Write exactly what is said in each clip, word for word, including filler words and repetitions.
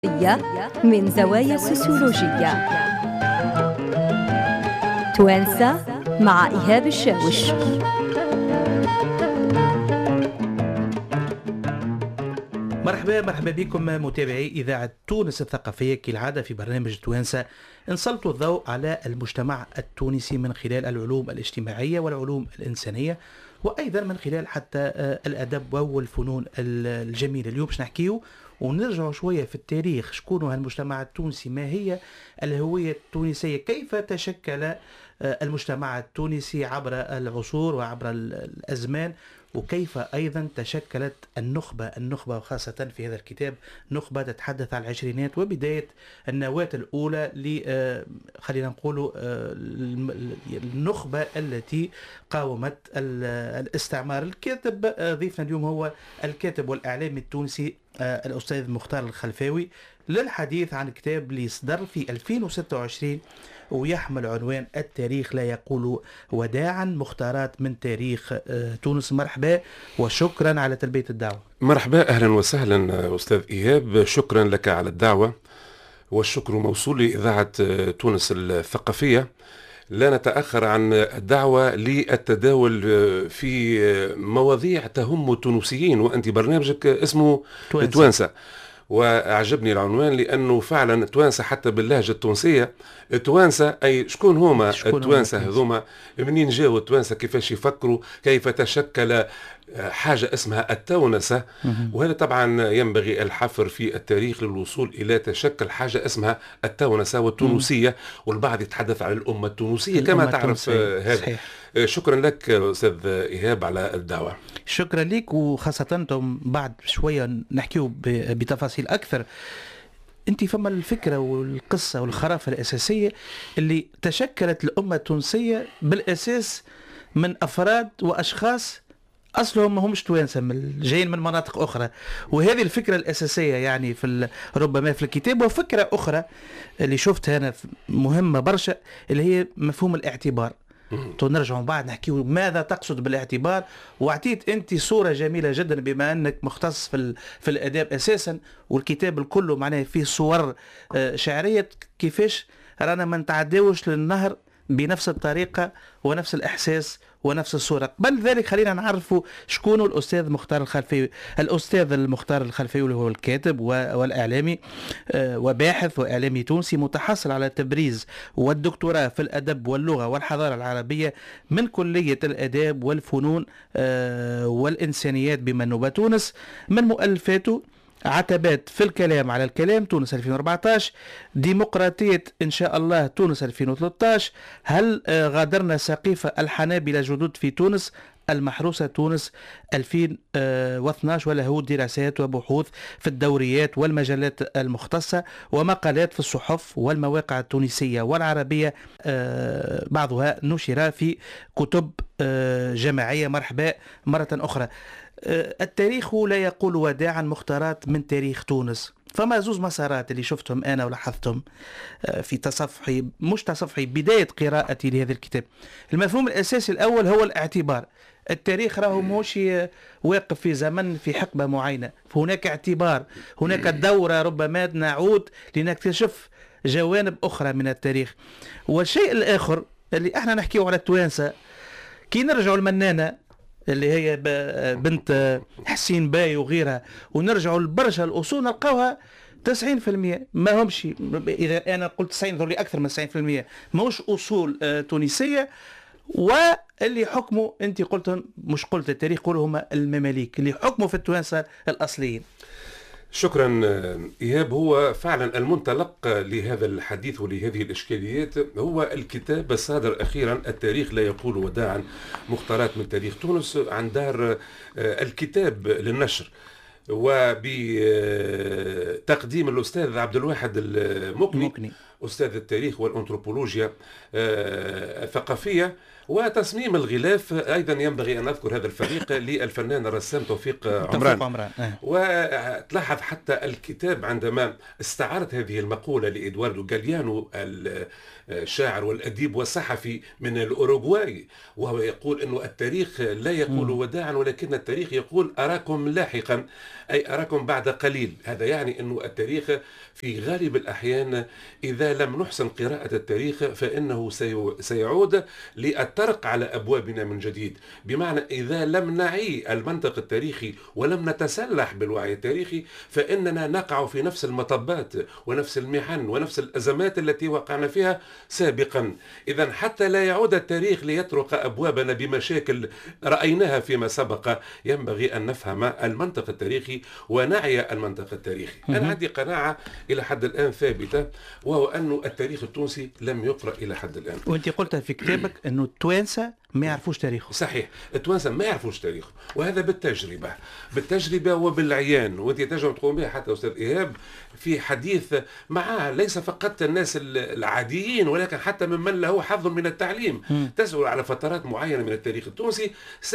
من زوايا سوسيولوجية. توانسة مع إيهاب الشاوش. مرحبا مرحبا بكم متابعي إذاعة تونس الثقافية. كالعادة في برنامج توانسة نسلط الضوء على المجتمع التونسي من خلال العلوم الاجتماعية والعلوم الإنسانية، وأيضا من خلال حتى الأدب والفنون الجميلة. اليوم باش نحكيو ونرجع شوية في التاريخ، شكون هو المجتمع التونسي، ما هي الهوية التونسية، كيف تشكل المجتمع التونسي عبر العصور وعبر الأزمان، وكيف أيضا تشكلت النخبة النخبة وخاصة في هذا الكتاب نخبة تتحدث عن العشرينات وبداية النواة الأولى ل خلينا نقول النخبة التي قاومت الاستعمار. الكاتب ضيفنا اليوم هو الكاتب والإعلامي التونسي الأستاذ مختار الخلفاوي، للحديث عن كتاب اللي صدر في ألفين وستة وعشرين ويحمل عنوان التاريخ لا يقول وداعا، مختارات من تاريخ تونس. مرحبا وشكرا على تلبية الدعوة. مرحبا، أهلا وسهلا أستاذ إيهاب، شكرا لك على الدعوة، والشكر موصول لإذاعة تونس الثقافية. لا نتأخر عن الدعوة للتداول في مواضيع تهم التونسيين، وأنت برنامجك اسمه توانسة, توانسة. وأعجبني العنوان لأنه فعلا توانسة حتى باللهجة التونسية. توانسة أي شكون هما التوانسة هذوما، منين جاوا التوانسة، كيفاش يفكروا، كيف تشكل حاجة اسمها التونسة. وهذا طبعا ينبغي الحفر في التاريخ للوصول إلى تشكل حاجة اسمها التونسة والتونسية، والبعض يتحدث عن الأمة التونسية كما تعرف هذا. شكرا لك أستاذ إيهاب على الدعوة. شكرا لك، وخاصة أنتم بعد شوية نحكيه بتفاصيل أكثر. أنت فما الفكرة والقصة والخرافة الأساسية اللي تشكلت الأمة التونسية بالأساس من أفراد وأشخاص أصلهم ما همش توانسة، جايين من مناطق أخرى، وهذه الفكرة الأساسية يعني في ربما في الكتاب. وفكرة أخرى اللي شفتها أنا مهمة برشا اللي هي مفهوم الاعتبار. نرجع بعد نحكي ماذا تقصد بالاعتبار، واعطيت انت صوره جميله جدا بما انك مختص في في الاداب اساسا، والكتاب الكل معناه فيه صور شعريه، كيفاش رانا ما نتعداوش للنهر بنفس الطريقه ونفس الاحساس ونفس الصورة. قبل ذلك خلينا نعرفوا شكونه الأستاذ مختار الخلفاوي. الأستاذ المختار الخلفاوي هو الكاتب والإعلامي وباحث وإعلامي تونسي، متحصل على تبريز والدكتوراه في الأدب واللغة والحضارة العربية من كلية الآداب والفنون والإنسانيات بمنوبة تونس. من مؤلفاته عتبات في الكلام على الكلام تونس ألفين وأربعة عشر، ديمقراطية إن شاء الله تونس ألفين وثلاثة عشر، هل غادرنا سقيفة الحنابلة جدد في تونس، المحروسة تونس ألفين واثني عشر، وله دراسات وبحوث في الدوريات والمجلات المختصة ومقالات في الصحف والمواقع التونسية والعربية، بعضها نشر في كتب جماعية. مرحبا مرة أخرى. التاريخ لا يقول وداعا، مختارات من تاريخ تونس. فما زوز مسارات اللي شفتهم أنا ولاحظتهم في تصفحي مش تصفحي بداية قراءتي لهذا الكتاب. المفهوم الأساسي الأول هو الاعتبار. التاريخ راهو موش واقف في زمن في حقبة معينة، هناك اعتبار، هناك دورة ربما نعود لنكتشف جوانب أخرى من التاريخ. والشيء الآخر اللي احنا نحكيه على التوانسة، كي نرجعوا المنانة اللي هي بنت حسين باي وغيرها، ونرجعوا لبرشا الأصول نلقاوها تسعين بالمئة ما همش، إذا أنا قلت تسعين ذولي أكثر من تسعين بالمئة موش أصول تونسية. واللي حكموا أنت قلت مش قلت التاريخ قولوا هما المماليك اللي حكموا في التوانسة الأصليين. شكرا إيهاب. هو فعلا المنطلق لهذا الحديث ولهذه الإشكاليات هو الكتاب الصادر أخيرا، التاريخ لا يقول وداعا، مختارات من تاريخ تونس، عن دار الكتاب للنشر، وبتقديم الأستاذ عبد الواحد المقني. أستاذ التاريخ والأنثروبولوجيا الثقافية وتصميم الغلاف. أيضا ينبغي أن أذكر هذا الفريق للفنان الرسام توفيق عمران, عمران. آه. وتلاحظ حتى الكتاب عندما استعرض هذه المقولة لإدواردو غاليانو الشاعر والأديب والصحفي من الأوروغواي، وهو يقول أنه التاريخ لا يقول وداعا ولكن التاريخ يقول أراكم لاحقا، أي أراكم بعد قليل. هذا يعني أنه التاريخ في غالب الأحيان إذا لم نحسن قراءة التاريخ فإنه سيعود للطرق على أبوابنا من جديد، بمعنى إذا لم نعي المنطق التاريخي ولم نتسلح بالوعي التاريخي فإننا نقع في نفس المطبات ونفس المحن ونفس الأزمات التي وقعنا فيها سابقا. إذا حتى لا يعود التاريخ ليطرق أبوابنا بمشاكل رأيناها فيما سبق ينبغي أن نفهم المنطق التاريخي ونعي المنطق التاريخي. أنا عندي قناعة إلى حد الآن ثابتة، وهو أن التاريخ التونسي لم يقرأ إلى حد الآن. وأنت قلت في كتابك أنه التوانسة ما يعرفوش تاريخه. صحيح، التوانسة ما يعرفوش تاريخه، وهذا بالتجربة بالتجربة وبالعيان، وأنت تجربة تقوم بها حتى أستاذ إيهاب في حديث مع ليس فقط الناس العاديين ولكن حتى ممن له حظ من التعليم. م. تسأل على فترات معينة من التاريخ التونسي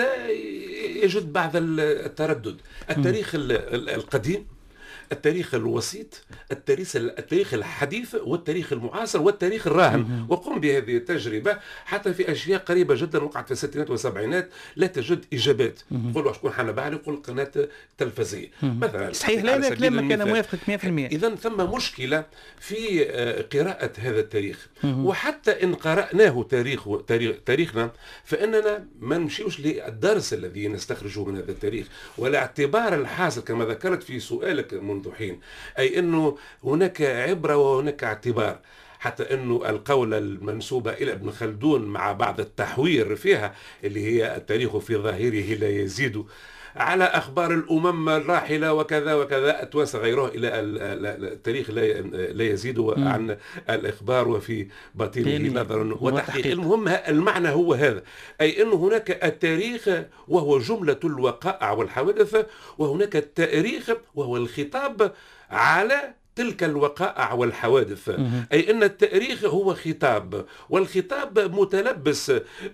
سيجد بعض التردد. التاريخ م. القديم، التاريخ الوسيط، التاريخ التاريخ الحديث والتاريخ المعاصر والتاريخ الراهن، وقم بهذه التجربة حتى في أشياء قريبة جدا وقعت في الستينات والسبعينات لا تجد إجابات. قل شكون حنا بعد يقول قناة تلفزية مثلا. صحيح، لا كلامك أنا موافق مئة بالمئة. إذا ثم مشكلة في قراءة هذا التاريخ، وحتى إن قرأناه تاريخ تاريخنا فإننا ما نمشيوش للدرس الذي نستخرجه من هذا التاريخ ولا اعتبار الحاصل كما ذكرت في سؤالك منذ حين، أي أنه هناك عبرة وهناك اعتبار. حتى أنه القولة المنسوبة إلى ابن خلدون مع بعض التحوير فيها اللي هي التاريخ في ظاهره لا يزيد على أخبار الأمم الراحلة وكذا وكذا أتوسع غيره إلى التاريخ لا يزيد عن الإخبار وفي باطنه نظر وتحقيق. المهم المعنى هو هذا، أي أن هناك التاريخ وهو جملة الوقائع والحوادث، وهناك التاريخ وهو الخطاب على تلك الوقائع والحوادث. أي أن التاريخ هو خطاب، والخطاب متلبس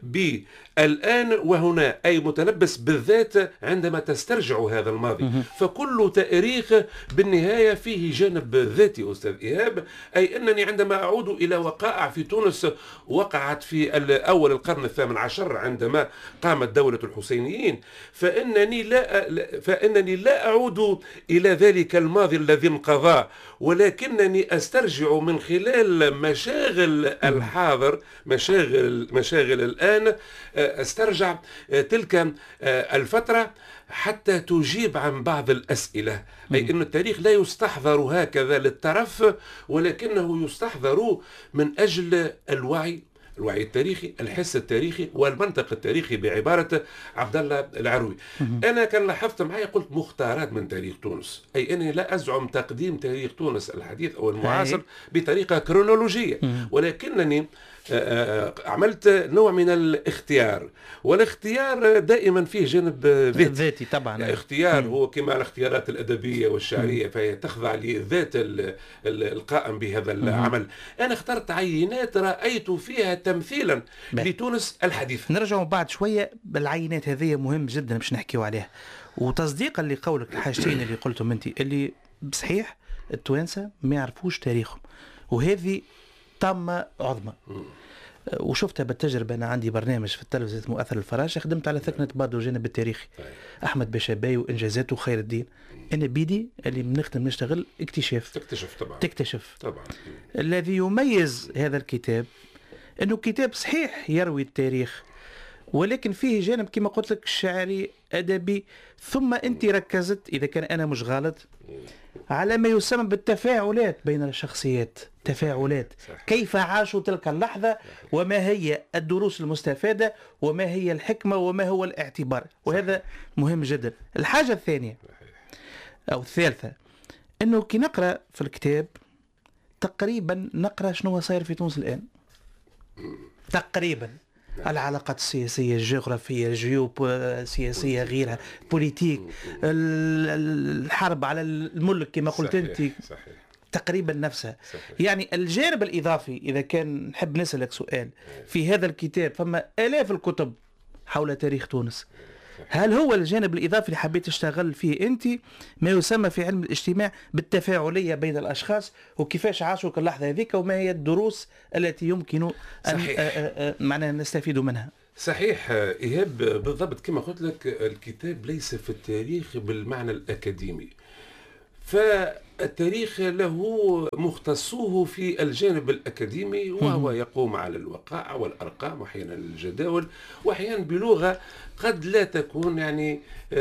بالآن وهنا، أي متلبس بالذات عندما تسترجع هذا الماضي. فكل تاريخ بالنهاية فيه جانب ذاتي أستاذ إيهاب، أي أنني عندما أعود إلى وقائع في تونس وقعت في أول القرن الثامن عشر عندما قامت دولة الحسينيين، فإنني لا, فإنني لا أعود إلى ذلك الماضي الذي انقضى، ولكنني أسترجع من خلال مشاغل الحاضر مشاغل مشاغل الآن، أسترجع تلك الفترة حتى تجيب عن بعض الأسئلة. أي أن التاريخ لا يستحضر هكذا للترف، ولكنه يستحضر من أجل الوعي الوعي التاريخي، الحس التاريخي والمنطق التاريخي بعبارة عبد الله العروي. أنا كان لاحظت معي قلت مختارات من تاريخ تونس، أي أني لا أزعم تقديم تاريخ تونس الحديث أو المعاصر بطريقة كرونولوجية، ولكنني عملت نوع من الاختيار، والاختيار دائما فيه جانب ذاتي طبعا. اختيار هو كما الاختيارات الأدبية والشعرية فهي تخضع لذات القائم بهذا العمل. أنا اخترت عينات رأيت فيها تمثيلا لتونس الحديث. نرجع بعد شوية بالعينات هذه مهم جدا باش نحكيو عليها، وتصديقا لقولك الحاجتين اللي قلتهم انت اللي بصحيح التوانسة ما يعرفوش تاريخهم، وهذه طامة عظمى. وشفتها بالتجربة. أنا عندي برنامج في التلفزيون اسمه أثر الفراشة، خدمت على ثكنة بعض الجانب التاريخي، أحمد بشاباي وإنجازاته خير الدين. أنا بيدي اللي بنخدم نشتغل اكتشاف تكتشف طبعا تكتشف طبعا. الذي يميز هذا الكتاب أنه كتاب صحيح يروي التاريخ، ولكن فيه جانب كما قلت لك شعري أدبي، ثم أنت ركزت إذا كان أنا مش غلط على ما يسمى بالتفاعلات بين الشخصيات. تفاعلات كيف عاشوا تلك اللحظة، وما هي الدروس المستفادة، وما هي الحكمة، وما هو الاعتبار، وهذا مهم جدا. الحاجة الثانية أو الثالثة أنه كي نقرأ في الكتاب تقريبا نقرأ شنو صاير في تونس الآن تقريبا، العلاقات السياسية، الجغرافية، الجيوسياسية، غيرها، بوليتيك، الحرب على الملك كما قلت انت. صحيح. تقريبا نفسها. صحيح. يعني الجانب الإضافي، إذا كان نحب نسألك سؤال في هذا الكتاب، فما آلاف الكتب حول تاريخ تونس، هل هو الجانب الإضافي اللي حبيت تشتغل فيه أنت ما يسمى في علم الاجتماع بالتفاعلية بين الأشخاص، وكيفاش عاشوا اللحظة هذيك، وما هي الدروس التي يمكن أن معنا نستفيد منها؟ صحيح إيهاب، بالضبط كما قلت لك، الكتاب ليس في التاريخ بالمعنى الأكاديمي، فالتاريخ له مختصوه في الجانب الأكاديمي، وهو يقوم على الوقائع والأرقام وأحيانا الجداول، وأحيانا بلغة قد لا تكون يعني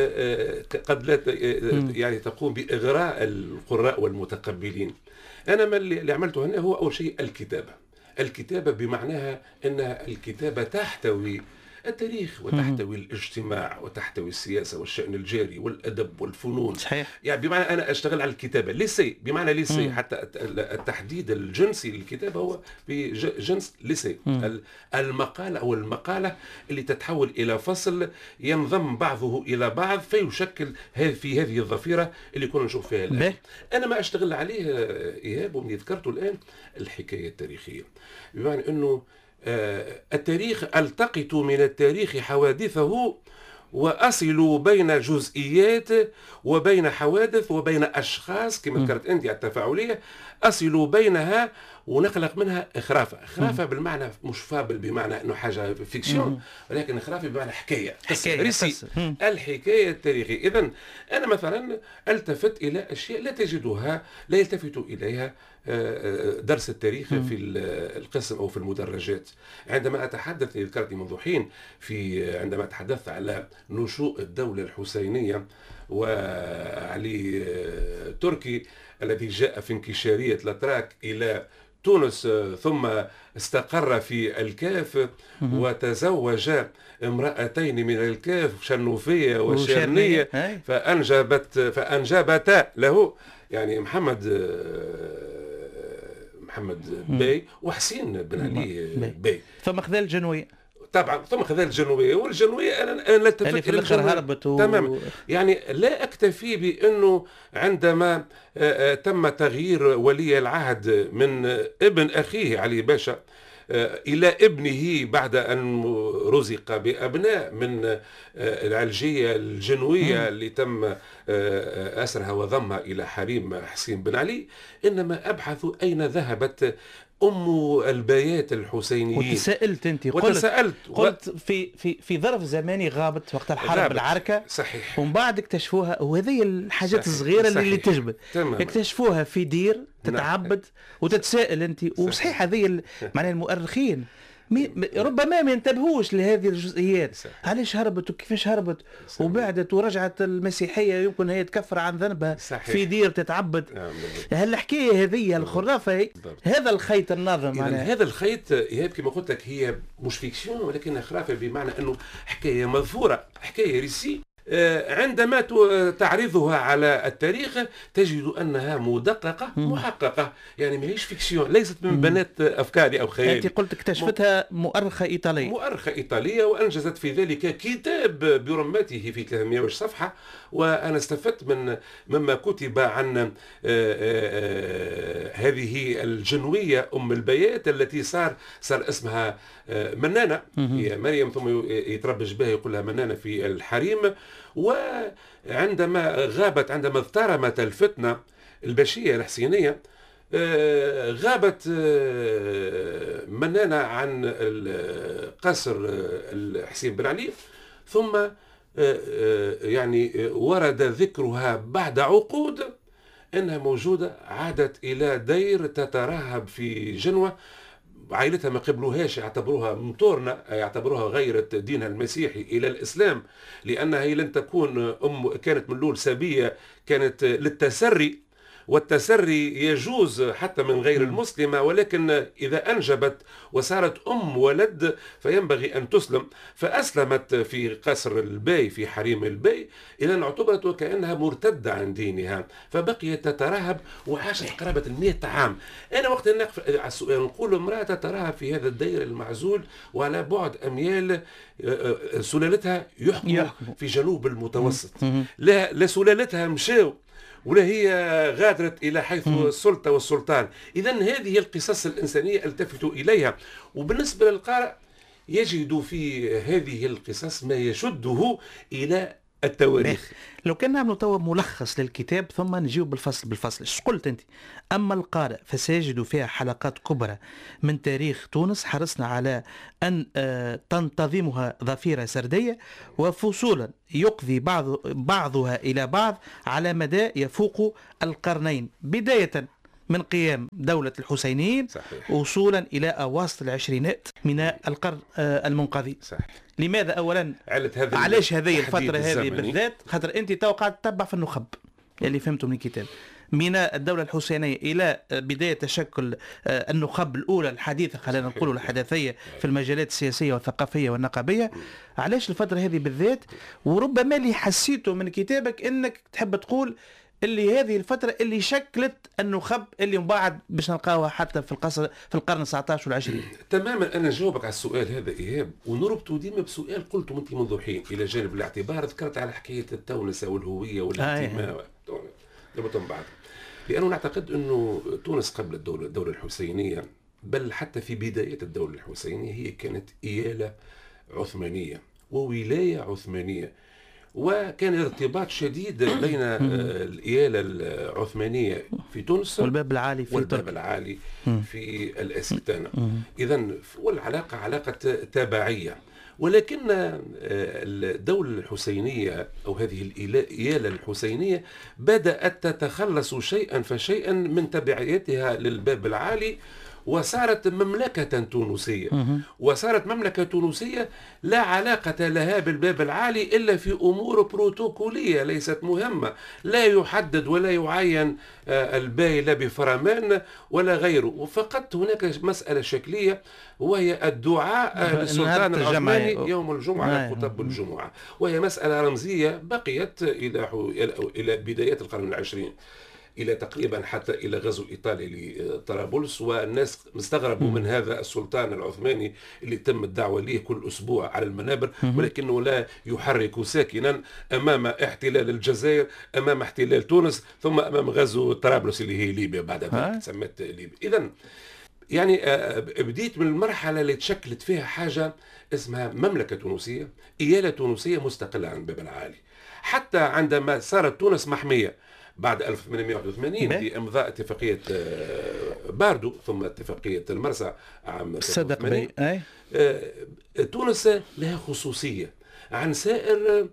قد لا يعني تقوم بإغراء القراء والمتقبلين. أنا ما اللي عملته هنا هو أول شيء الكتابة. الكتابة بمعناها أن الكتابة تحتوي التاريخ وتحتوي الاجتماع وتحتوي السياسة والشأن الجاري والأدب والفنون. صحيح. يعني بمعنى أنا أشتغل على الكتابة ليسي، بمعنى ليسي، حتى التحديد الجنسي للكتابة هو بجنس ليسي، المقالة أو المقالة اللي تتحول إلى فصل ينضم بعضه إلى بعض فيشكل في هذه الظفيرة اللي كنا نشوف فيها الآن. أنا ما أشتغل عليه إيهاب ومن ذكرته الآن الحكاية التاريخية، بمعنى أنه التاريخ التقط من التاريخ حوادثه وأصل بين جزئيات وبين حوادث وبين أشخاص كما ذكرت أنت التفاعلية، أصل بينها ونخلق منها إخرافة. إخرافة بالمعنى مش فابل بمعنى أنه حاجة فيكسيون، ولكن إخرافة بمعنى حكاية، حكاية ريسي، الحكاية التاريخية. إذن أنا مثلا التفت إلى أشياء لا تجدها، لا يلتفت إليها درس التاريخ في القسم أو في المدرجات. عندما أتحدث، ذكرت منذ حين، في عندما تحدثت على نشوء الدولة الحسينية وعلي تركي الذي جاء في انكشارية الأتراك إلى تونس ثم استقر في الكاف وتزوج امرأتين من الكاف، شنوفية وشرنية، فأنجبت فأنجبتا له يعني محمد محمد بي وحسين بن علي بي. ثم خذا الجنوية طبعا، ثم خذا الجنوبية، والجنوبية أنا أنا لا أتفق يعني في الآخر هربت و... تمام. يعني لا أكتفي بأنه عندما تم تغيير ولي العهد من ابن أخيه علي باشا إلى ابنه بعد أن رزق بأبناء من العلجية الجنوية اللي تم أسرها وضمها إلى حريم حسين بن علي، إنما أبحث أين ذهبت أم البايات الحسينيين. وتسألت أنت، وتسألت قلت و... في في في ظرف زماني غابت وقت الحرب غابت. العركة. صحيح. ومن بعد اكتشفوها، وهذه الحاجات الصغيرة اللي, اللي تجبد. تمام. اكتشفوها في دير تتعبد وتتساءل أنت، وصحيح هذه معناها المؤرخين ربما ما ينتبهوش لهذه الجزئيات. علاش هربت وكيفاش هربت وبعدت ورجعت المسيحية يمكن هي تكفر عن ذنبها في دير تتعبد. هالحكاية هذه الخرافة، هذا الخيط الناظم. هذا الخيط إيهاب كما قلت لك هي مش فيكسيون ولكن خرافة، بمعنى أنه حكاية مذفورة، حكاية ريسي. عندما تعرضها على التاريخ تجد أنها مدققة محققة، يعني ما هيش فيكسيون، ليست من بنات أفكاري أو خيالي. أنت قلت اكتشفتها مؤرخة إيطالية. مؤرخة إيطالية، وأنجزت في ذلك كتاب برمته في ثلاثمئة وعشرين صفحة، وأنا استفدت من مما كتب عن هذه الجنوية أم البيات التي صار صار اسمها منانة، هي مريم ثم يتربج بها يقول لها منانة في الحريم. وعندما غابت، عندما اضطرمت الفتنة البشية الحسينية، غابت منانة عن قصر الحسين بن علي، ثم يعني ورد ذكرها بعد عقود أنها موجودة. عادت إلى دير تترهب في جنوة، عائلتها ما قبلوهاش، يعتبروها مطورنة، يعتبروها غيرت دينها المسيحي إلى الإسلام، لأنها هي لن تكون أم، كانت من الأول سبية، كانت للتسري، والتسري يجوز حتى من غير المسلمة، ولكن إذا أنجبت وصارت أم ولد فينبغي أن تسلم، فأسلمت في قصر البي في حريم البي، إذا اعتبرت وكأنها مرتدة عن دينها، فبقيت تترهب وعاشت قرابة المئة عام. أنا وقت نقول امرأة تترهب في هذا الدير المعزول وعلى بعد أميال، سلالتها يحكم في جنوب المتوسط، لا سلالتها مشاو ولا هي غادرت إلى حيث السلطة والسلطان. إذا هذه القصص الإنسانية التفتوا إليها. وبالنسبة للقارئ يجد في هذه القصص ما يشده إلى التواريخ. لو كان نعملوا توا ملخص للكتاب ثم نجيو بالفصل بالفصل، ايش قلت انت؟ اما القارئ فسيجد فيها حلقات كبرى من تاريخ تونس، حرصنا على ان تنتظمها ضفيره سرديه وفصولا يقضي بعض بعضها الى بعض على مدى يفوق القرنين، بدايه من قيام دولة الحسينيين صحيح. وصولا إلى أواسط العشرينات من القرن المنقضي. صحيح. لماذا أولا علاش هذه الفترة هذه بالذات؟ خاطر أنت تو قاعد تتبع في النخب اللي فهمته من الكتاب من الدولة الحسينية إلى بداية تشكل النخب الأولى الحديثة، خلينا نقول الحداثية في المجالات السياسية والثقافية والنقابية. علاش الفترة هذه بالذات؟ وربما اللي حسيته من كتابك أنك تحب تقول اللي هذه الفترة اللي شكلت النخب اللي من بعد باش نلقاوها حتى في القصر في القرن التاسع والعشرين. تماما. انا نجاوبك على السؤال هذا ايهاب، ونربطه ديما بسؤال قلته انت منذ حين. الى جانب الاعتبار ذكرت على حكايه التونسه والهويه والانتماء نربطهم بعض، لانه نعتقد انه تونس قبل الدوله الدوله الحسينيه، بل حتى في بدايه الدوله الحسينيه، هي كانت اياله عثمانيه وولايه عثمانيه، وكان ارتباط شديد بين الإيالة العثمانية في تونس والباب العالي في والباب العالي في الأستانة. إذن والعلاقة علاقة تابعية، ولكن الدولة الحسينية أو هذه الإيالة الحسينية بدأت تتخلص شيئا فشيئا من تبعيتها للباب العالي، وصارت مملكة تونسية. وصارت مملكة تونسية لا علاقة لها بالباب العالي إلا في أمور بروتوكولية ليست مهمة، لا يحدد ولا يعين الباي لا بفرمان ولا غيره، فقط هناك مسألة شكلية وهي الدعاء للسلطان العثماني يوم الجمعة خطب الجمعة، وهي مسألة رمزية بقيت إلى إلى بدايات القرن العشرين، إلى تقريبا حتى إلى غزو إيطالي لطرابلس، والناس مستغربوا من هذا السلطان العثماني اللي تم الدعوة ليه كل أسبوع على المنابر، ولكنه لا يحرك ساكنا أمام احتلال الجزائر، أمام احتلال تونس، ثم أمام غزو طرابلس اللي هي ليبيا بعد ذلك تسمت ليبيا. إذن يعني بديت من المرحلة اللي تشكلت فيها حاجة اسمها مملكة تونسية، إيالة تونسية مستقلة عن الباب العالي، حتى عندما صارت تونس محمية بعد ألف وثمانمائة وواحد وثمانين بإمضاء اتفاقية باردو ثم اتفاقية المرسى عام صدق بي. أي. تونس لها خصوصية عن سائر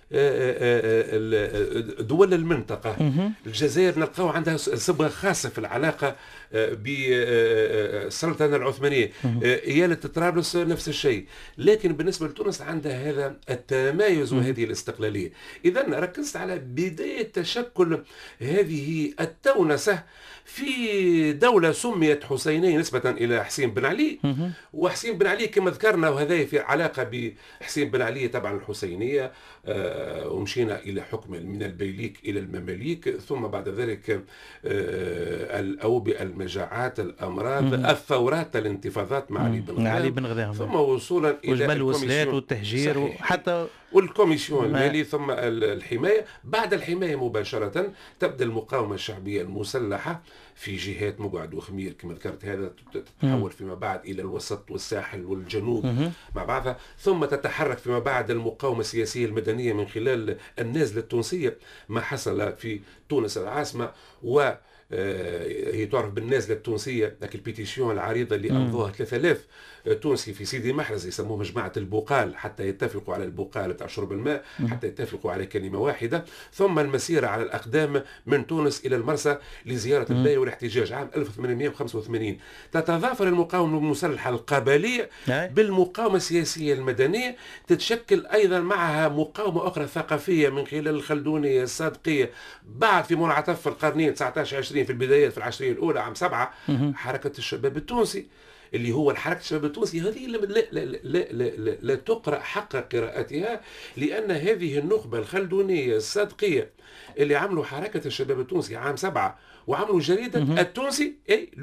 دول المنطقة. الجزائر نلقاو عندها صبغة خاصة في العلاقة بالسلطنة العثمانية، إيالة طرابلس نفس الشيء، لكن بالنسبة لتونس عندها هذا التمايز وهذه الاستقلالية. إذا ركزت على بداية تشكل هذه التونسة في دولة سميت حسينية نسبة إلى حسين بن علي، وحسين بن علي كما ذكرنا وهذا في علاقة بحسين بن علي طبعا الحسينية، ومشينا إلى حكم من البيليك إلى المماليك، ثم بعد ذلك الأوبئة، المجاعات، الأمراض، الثورات، الانتفاضات مع علي بن علي بن غذاهم، ثم وصولا إلى الوصلات والتهجير وحتى والكوميسيون المالي، ثم الحماية. بعد الحماية مباشرة تبدأ المقاومة الشعبية المسلحة في جهات مقعد وخمير كما ذكرت، هذا تتحول فيما بعد إلى الوسط والساحل والجنوب مع بعضها، ثم تتحرك فيما بعد المقاومة السياسية المدنية من خلال النازلة التونسية، ما حصل في تونس العاصمة، و هي تعرف بالنازلة التونسية، ذاك البيتيشيون العريضة اللي أمضوها ثلاثة آلاف تونسي في سيدي محرز يسموه مجموعة البقال، حتى يتفقوا على البقال تاع شرب الماء، حتى يتفقوا على كلمة واحدة، ثم المسيرة على الأقدام من تونس إلى المرسى لزيارة الباي والاحتجاج عام ألف وثمانمائة وخمسة وثمانين. تتضافر المقاومة المسلحة القبلية بالمقاومة السياسية المدنية، تتشكل أيضا معها مقاومة أخرى ثقافية من خلال الخلدونية الصادقية. بعد في منعطف القرنين تسعة عشر عشرين في البدايات في العشرية الأولى عام سبعة حركة الشباب التونسي اللي هو الحركة الشباب التونسي، هذه لا, لا, لا, لا, لا, لا تقرأ حق قراءتها، لأن هذه النخبة الخلدونية الصادقية اللي عملوا حركة الشباب التونسي عام سبعة وعملوا جريدة التونسي اي لو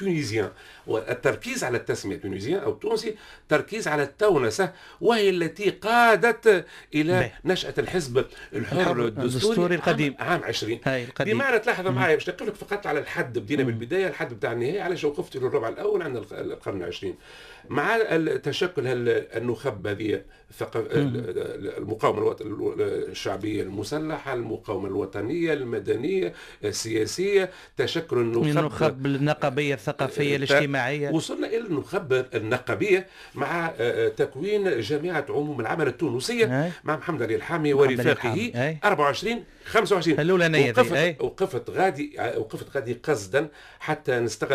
تونيزيان، والتركيز على التسمية تونيزيان أو تونسي تركيز على التونسة، وهي التي قادت إلى بي. نشأة الحزب الحر الدستوري القديم عام عشرين. القديم. بمعنى تلاحظ معايا باش نقول لك فقط على الحد، بدينا بالبداية الحد بتاع النهاية، علاش وقفت للربع الأول عند القرن العشرين مع تشكل النخب هذه المقاومة الشعبية المسلحة، المقاومة الوطنية المدنية السياسية، تشكل النخب النخب النقبية الثقافية الاجتماعية. وصلنا إلى النخب النقبية مع تكوين جامعة عموم العمل التونسية مع محمد علي الحامي ورفاقه أربعة وعشرين خمسة وعشرين. الأولانية وقفت, وقفت غادي وقفت غادي قصدا حتى نستغل